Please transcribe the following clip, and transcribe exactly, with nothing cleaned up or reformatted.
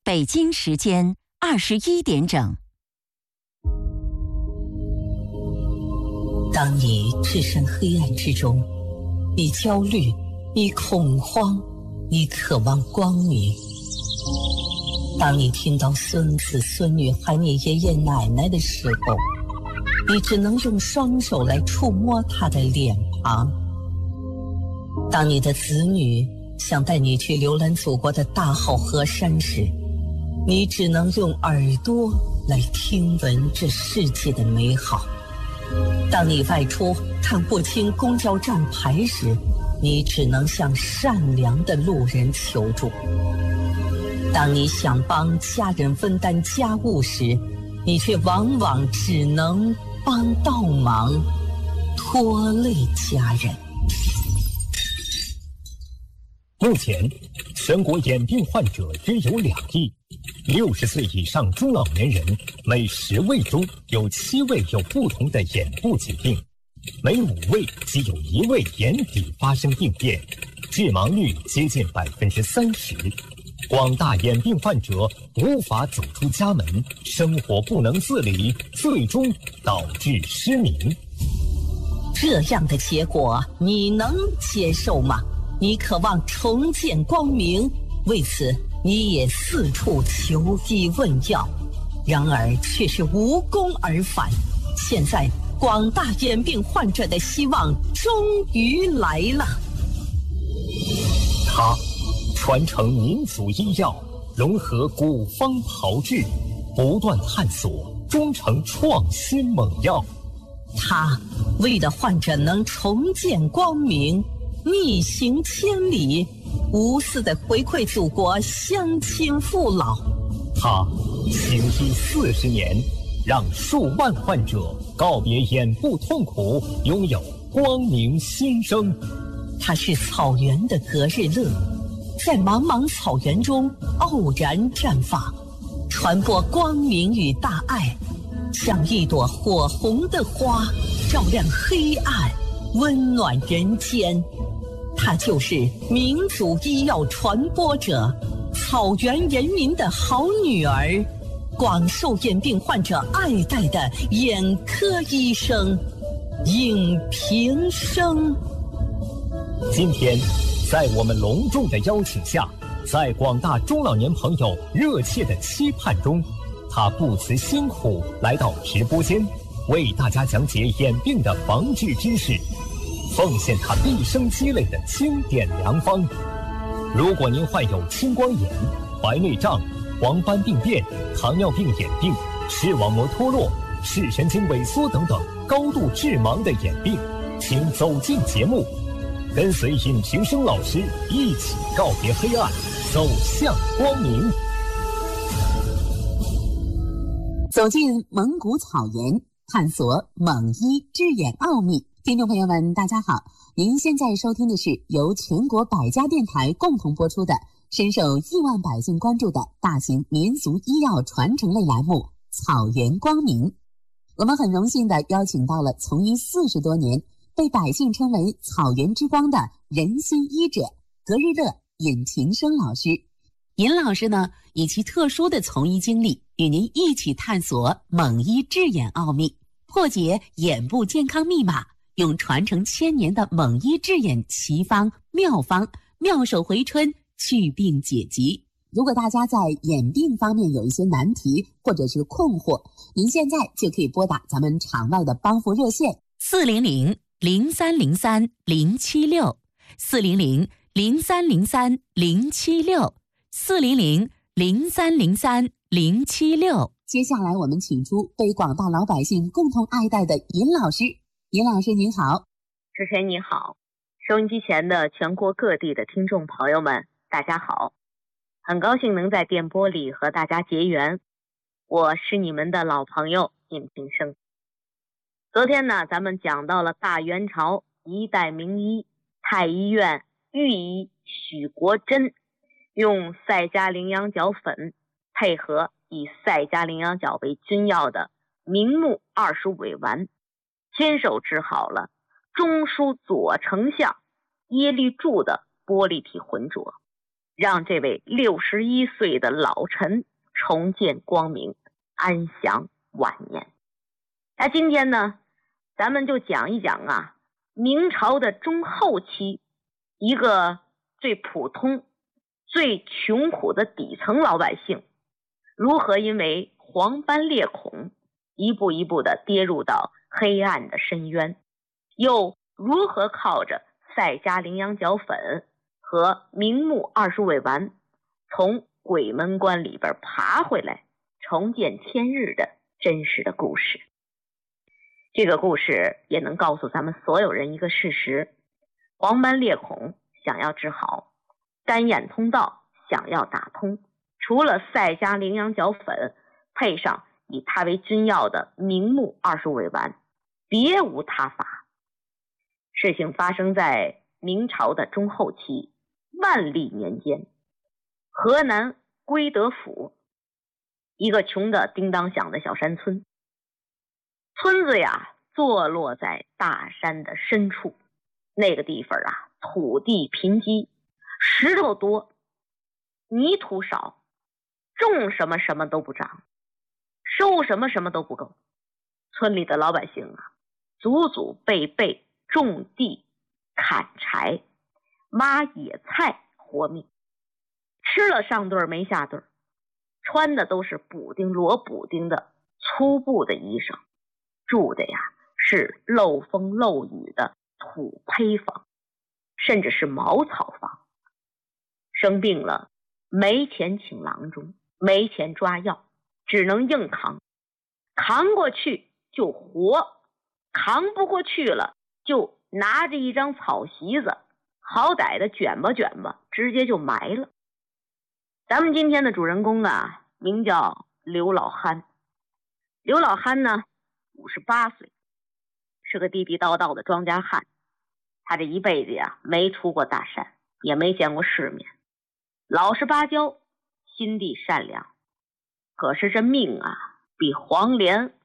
北京时间二十一点整。 当你置身黑暗之中，你焦虑，你恐慌，你渴望光明。当你听到孙子孙女喊你爷爷奶奶的时候，你只能用双手来触摸他的脸庞。当你的子女想带你去浏览祖国的大好河山时，你只能用耳朵来听闻这世界的美好。当你外出看不清公交站牌时，你只能向善良的路人求助。当你想帮家人分担家务时，你却往往只能帮倒忙，拖累家人。 目前，全国眼病患者约有两亿，六十岁以上中老年人每十位中有七位有不同的眼部疾病，每五位即有一位眼底发生病变，致盲率接近百分之三十。广大眼病患者无法走出家门，生活不能自理，最终导致失明。 这样的结果你能接受吗？你渴望重见光明，为此你也四处求医问药，然而却是无功而返。现在广大眼病患者的希望终于来了。 他传承民族医药，融合古方炮制，不断探索，终成创新猛药。 他为了患者能重见光明，逆行千里，无私的回馈祖国乡亲父老。 他行医四十年，让数万患者告别眼部痛苦，拥有光明新生。 他是草原的隔日乐，在茫茫草原中傲然绽放，传播光明与大爱，像一朵火红的花，照亮黑暗，温暖人间。他就是民族医药传播者，草原人民的好女儿，广受眼病患者爱戴的眼科医生尹平生。 今天在我们隆重的邀请下，在广大中老年朋友热切的期盼中，他不辞辛苦来到直播间，为大家讲解眼病的防治知识，奉献他毕生积累的经典良方。如果您患有青光眼、白内障、黄斑病变、糖尿病眼病、视网膜脱落、视神经萎缩等等高度致盲的眼病，请走进节目，跟随尹平生老师一起告别黑暗，走向光明。 走进蒙古草原，探索蒙医治眼奥秘。听众朋友们，大家好，您现在收听的是由全国百家电台共同播出的，深受亿万百姓关注的大型民俗医药传承类栏目《草原光明》。我们很荣幸地邀请到了从医四十多年，被百姓称为草原之光的人心医者隔日乐尹平生老师。尹老师呢，以其特殊的从医经历，与您一起探索蒙医治眼奥秘，破解眼部健康密码，用传承千年的蒙医治眼奇方妙方，妙手回春，祛病解疾。如果大家在眼病方面有一些难题或者是困惑，您现在就可以拨打咱们场外的帮扶热线四零零零三零三零七六，四零零零三零三零七六，四零零零三零三零七六。 接下来我们请出被广大老百姓共同爱戴的尹老师。尹老师您好。 主持人你好，收音机前的全国各地的听众朋友们大家好，很高兴能在电波里和大家结缘，我是你们的老朋友尹平生。昨天呢，咱们讲到了大元朝一代名医太医院御医许国珍，用赛迦羚羊角粉配合以赛迦羚羊角为君药的明目二十尾丸，亲手治好了中枢左丞相耶律柱的玻璃体浑浊。 让这位六十一岁的老臣重见光明，安享晚年。那今天呢，咱们就讲一讲啊，明朝的中后期，一个最普通、最穷苦的底层老百姓，如何因为黄斑裂孔，一步一步的跌入到黑暗的深渊，又如何靠着赛迦羚羊角粉和明目二十味丸，从鬼门关里边爬回来，重见天日的真实的故事。这个故事也能告诉咱们所有人一个事实：黄斑裂孔想要治好，干眼通道想要打通，除了赛迦羚羊角粉配上以它为君药的明目二十味丸，别无他法。事情发生在明朝的中后期，万历年间，河南归德府一个穷的叮当响的小山村。村子呀，坐落在大山的深处，那个地方啊，土地贫瘠，石头多，泥土少，种什么什么都不长，收什么什么都不够。村里的老百姓啊，祖祖辈辈种地、砍柴、挖野菜活命，吃了上顿没下顿，穿的都是补丁罗补丁的粗布的衣裳，住的呀是漏风漏雨的土坯房，甚至是茅草房。生病了没钱请郎中，没钱抓药，只能硬扛，扛过去就活，扛不过去了就拿着一张草席子，好歹的卷吧卷吧，直接就埋了。咱们今天的主人公啊，名叫刘老憨。刘老憨呢，五十八岁，是个地地道道的庄稼汉。他这一辈子呀，没出过大山，也没见过世面，老实巴交，心地善良。可是这命啊，比黄连